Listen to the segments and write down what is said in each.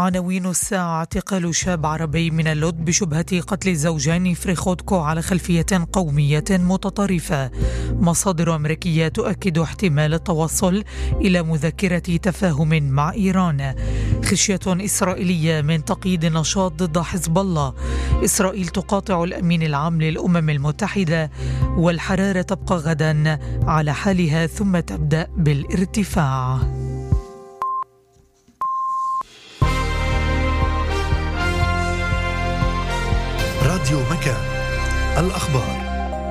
عناوين الساعة: اعتقال شاب عربي من اللد بشبهة قتل زوجين فريخوتكو على خلفية قومية متطرفة. مصادر أمريكية تؤكد احتمال التوصل إلى مذكرة تفاهم مع إيران. خشية إسرائيلية من تقييد النشاط ضد حزب الله. إسرائيل تقاطع الأمين العام للأمم المتحدة، والحرارة تبقى غدا على حالها ثم تبدأ بالارتفاع. راديو مكان، الأخبار.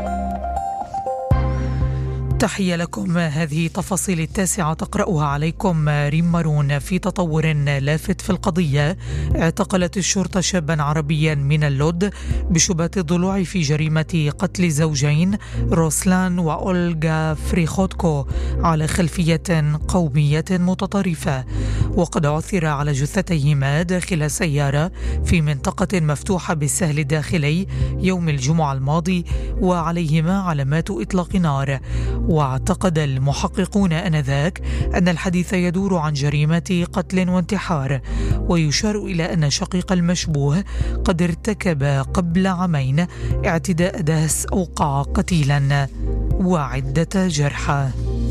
تحية لكم. هذه تفاصيل التاسعة تقرأها عليكم ريم مارون. في تطور لافت في القضية، اعتقلت الشرطة شابا عربيا من اللد بشبهة الضلوع في جريمة قتل زوجين روسلان وأولغا فريخوتكو على خلفية قومية متطرفة، وقد عثر على جثتيهما داخل سيارة في منطقة مفتوحة بالسهل الداخلي يوم الجمعة الماضي، وعليهما علامات إطلاق نار. واعتقد المحققون آنذاك أن الحديث يدور عن جريمة قتل وانتحار، ويشار إلى أن شقيق المشبوه قد ارتكب قبل عامين اعتداء داس أوقع قتيلا وعدة جرحى.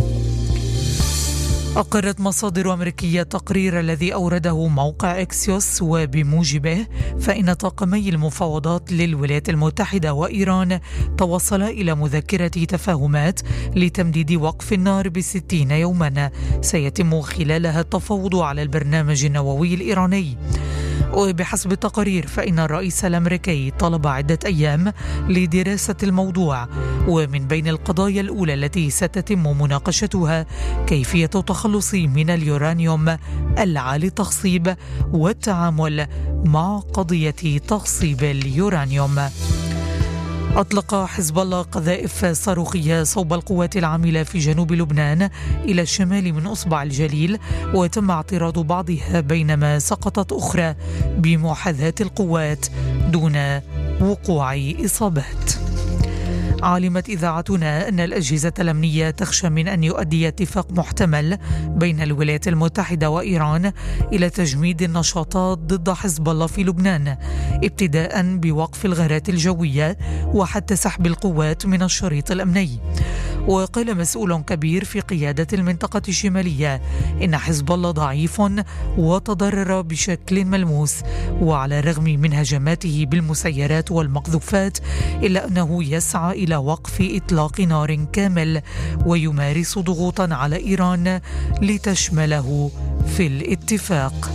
أقرت مصادر أمريكية التقرير الذي أورده موقع إكسيوس، وبموجبه فإن طاقمي المفاوضات للولايات المتحدة وإيران توصلا إلى مذكرة تفاهمات لتمديد وقف النار ب60 يوما سيتم خلالها التفاوض على البرنامج النووي الإيراني. وبحسب التقارير فإن الرئيس الأمريكي طلب عدة أيام لدراسة الموضوع، ومن بين القضايا الأولى التي ستتم مناقشتها كيفية التخلص من اليورانيوم العالي التخصيب والتعامل مع قضية تخصيب اليورانيوم. أطلق حزب الله قذائف صاروخية صوب القوات العاملة في جنوب لبنان إلى الشمال من أصبع الجليل، وتم اعتراض بعضها بينما سقطت أخرى بمحاذاة القوات دون وقوع إصابات. علمت إذاعتنا أن الأجهزة الأمنية تخشى من أن يؤدي اتفاق محتمل بين الولايات المتحدة وإيران إلى تجميد النشاطات ضد حزب الله في لبنان، ابتداء بوقف الغارات الجوية وحتى سحب القوات من الشريط الأمني. وقال مسؤول كبير في قيادة المنطقة الشمالية إن حزب الله ضعيف وتضرر بشكل ملموس، وعلى الرغم من هجماته بالمسيرات والمقذوفات إلا أنه يسعى إلى وقف إطلاق نار كامل ويمارس ضغوطا على إيران لتشمله في الاتفاق.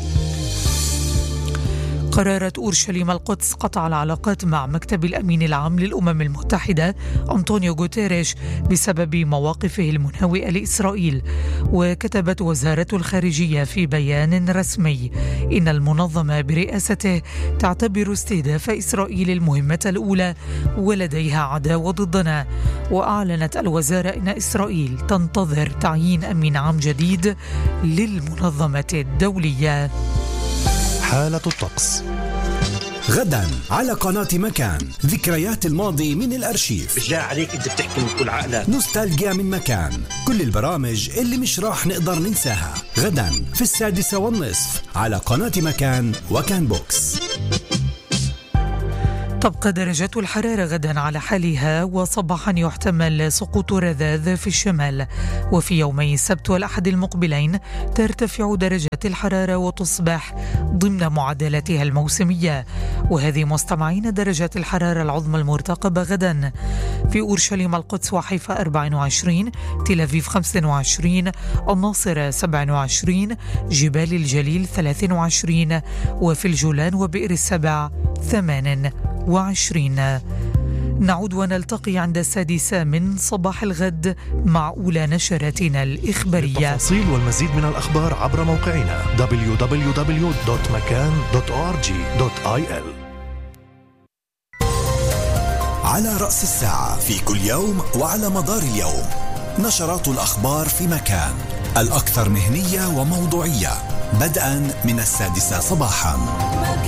قررت أورشليم القدس قطع العلاقات مع مكتب الأمين العام للأمم المتحدة أنطونيو غوتيريش بسبب مواقفه المنهوئة لإسرائيل. وكتبت وزارة الخارجية في بيان رسمي إن المنظمة برئاسته تعتبر استهداف إسرائيل المهمة الأولى ولديها عداوة ضدنا. وأعلنت الوزارة إن إسرائيل تنتظر تعيين أمين عام جديد للمنظمة الدولية. حالة الطقس غدا على قناة مكان، ذكريات الماضي من الأرشيف. مش جاي عليك انت بتحكي من كل عقلك. نوستالجيا من مكان، كل البرامج اللي مش راح نقدر ننساها غدا في 6:30 على قناة مكان وكان بوكس. تبقى درجات الحرارة غدا على حالها، وصباحا يحتمل سقوط رذاذ في الشمال. وفي يومي السبت والأحد المقبلين ترتفع درجات الحرارة وتصبح ضمن معدلاتها الموسمية. وهذه مستمعين درجات الحرارة العظمى المرتقبة غدا: في أورشليم القدس وحيفا 24، تل أبيب 25، الناصرة 27، جبال الجليل 23، وفي الجولان وبئر السبع 28. نعود ونلتقي عند 6 من صباح الغد مع أولى نشراتنا الإخبارية. التفاصيل والمزيد من الأخبار عبر موقعنا www.makan.org.il. على رأس الساعة في كل يوم وعلى مدار اليوم نشرات الأخبار في مكان، الأكثر مهنية وموضوعية، بدءا من 6 صباحا.